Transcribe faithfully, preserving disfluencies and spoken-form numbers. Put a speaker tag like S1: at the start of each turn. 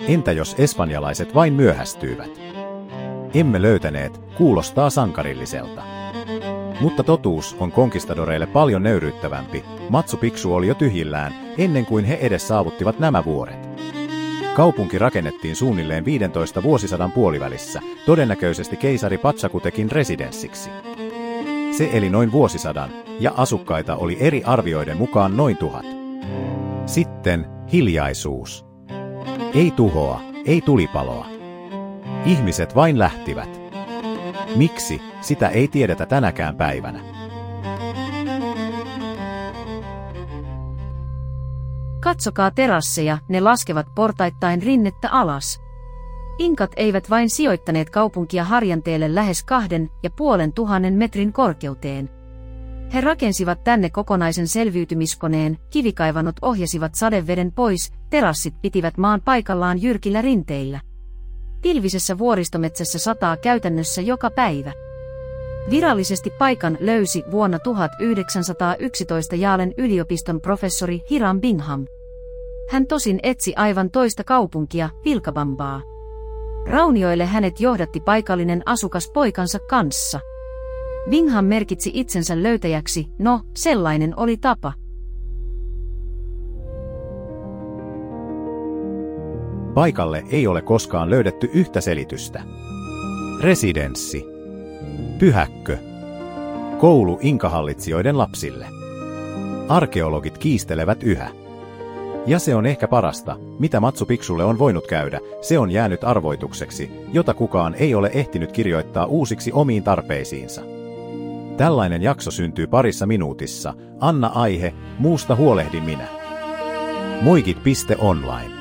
S1: Entä jos espanjalaiset vain myöhästyivät? Emme löytäneet, kuulostaa sankarilliselta. Mutta totuus on konkistadoreille paljon nöyryyttävämpi. Machu Picchu oli jo tyhjillään, ennen kuin he edes saavuttivat nämä vuoret. Kaupunki rakennettiin suunnilleen viidentoista vuosisadan puolivälissä, todennäköisesti keisari Pachacutekin residenssiksi. Se eli noin vuosisadan, ja asukkaita oli eri arvioiden mukaan noin tuhat. Sitten hiljaisuus. Ei tuhoa, ei tulipaloa. Ihmiset vain lähtivät. Miksi, sitä ei tiedetä tänäkään päivänä.
S2: Katsokaa terasseja, ne laskevat portaittain rinnettä alas. Inkat eivät vain sijoittaneet kaupunkia harjanteelle lähes kahden ja puolen tuhannen metrin korkeuteen. He rakensivat tänne kokonaisen selviytymiskoneen, kivikaivanot ohjasivat sadeveden pois, terassit pitivät maan paikallaan jyrkillä rinteillä. Pilvisessä vuoristometsässä sataa käytännössä joka päivä. Virallisesti paikan löysi vuonna tuhatyhdeksänsataayksitoista Yalen yliopiston professori Hiram Bingham. Hän tosin etsi aivan toista kaupunkia, Vilcabambaa. Raunioille hänet johdatti paikallinen asukas poikansa kanssa. Bingham merkitsi itsensä löytäjäksi, no, sellainen oli tapa.
S1: Paikalle ei ole koskaan löydetty yhtä selitystä. Residenssi. Pyhäkkö. Koulu inkahallitsijoiden lapsille. Arkeologit kiistelevät yhä. Ja se on ehkä parasta, mitä Machu Picchulle on voinut käydä, se on jäänyt arvoitukseksi, jota kukaan ei ole ehtinyt kirjoittaa uusiksi omiin tarpeisiinsa. Tällainen jakso syntyy parissa minuutissa. Anna aihe, muusta huolehdin minä. Muikit piste online